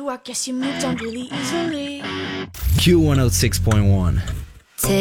you, I guess you moved on really easily. Q106.1